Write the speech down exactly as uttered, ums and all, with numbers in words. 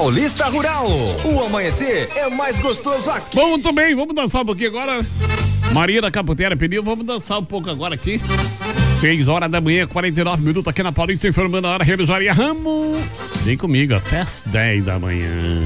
Paulista Rural. O amanhecer é mais gostoso aqui. Bom, muito bem, vamos dançar um pouquinho agora. Maria da Capoteira pediu, vamos dançar um pouco agora aqui. seis horas da manhã, quarenta e nove minutos aqui na Paulista, informando a hora, Revisoria Ramos. Vem comigo até as dez da manhã.